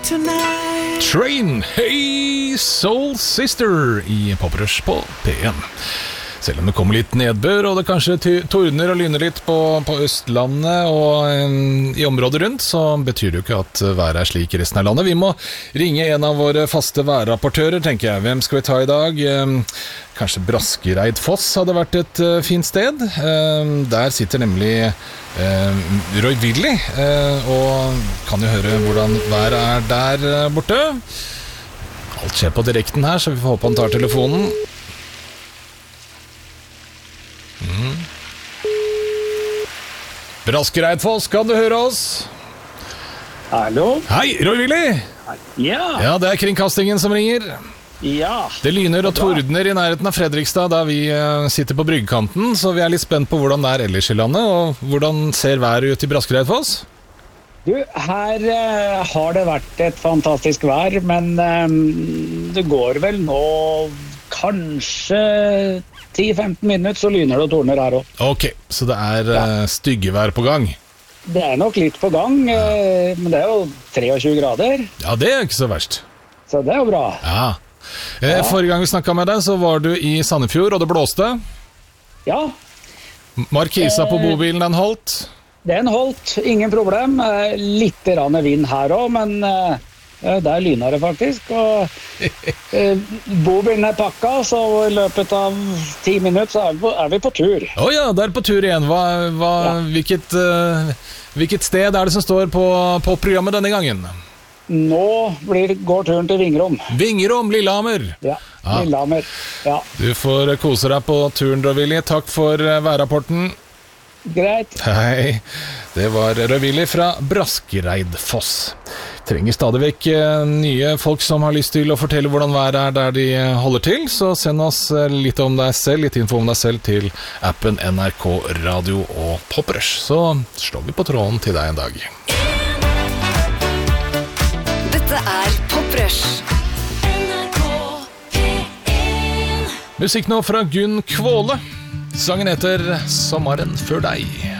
Train, Hey Soul Sister i Poprush på P1. Selv om det kommer litt nedbør, og det kanskje tordner og lyner litt på Østlandet og i området rundt, så betyr det jo ikke at været slik i resten av landet. Vi må ringe en av våre faste værrapportører, tenker jeg. Hvem skal vi ta i dag? Kanskje Braskereid Foss hadde vært et fint sted. Der sitter nemlig Roy Willy, og kan jo høre hvordan været der borte. Alt skjer på direkten her, så vi får håpe han tar telefonen. Braskereid Foss, kan du høre oss? Hallo? Hei, Roy Willy! Ja, det er kringkastingen som ringer. Ja. Det lyner og tordner i nærheten av Fredrikstad da vi sitter på bryggekanten, så vi er litt spent på hvordan det er ellers i landet, og hvordan ser været ut i Braskereid Foss? Du, her har det vært et fantastisk vær, men det går vel nå kanskje 10-15 minutter, så lyner det og torner her også. Ok, så det er styggevær på gang? Det er nok litt på gang, men det er jo 23 grader. Ja, det er ikke så verst. Så det er jo bra. Ja. Forrige gang vi snakket med deg, så var du i Sandefjord, og det blåste. Ja. Markisa på bobilen, den holdt? Den holdt, ingen problem. Litt rann vind her også, men der lyner det faktisk. Og bobilen er pakka, så i løpet av 10 minutter så er vi på tur. Ja, det er på tur igjen. Hvilket sted er det som står på programmet denne gangen? Nå går turen til Vingrom. Vingrom, Lillehammer. Ja, Lillehammer. Ja. Du får kose deg på turen, Roy Willy. Takk for værrapporten. Greit. Hei, det var Roy Willy fra Braskereid Foss. Trenger stadig vekk nye folk som har lyst til å fortelle hvordan været er der de holder til, så send oss litt om deg selv, litt info om deg selv til appen NRK Radio og Poprush, så slår vi på tråden til deg en dag. Dette er Poprush. NRK P1. Musikk nå fra Gunn Kvåle. Sangen heter Sommeren før deg.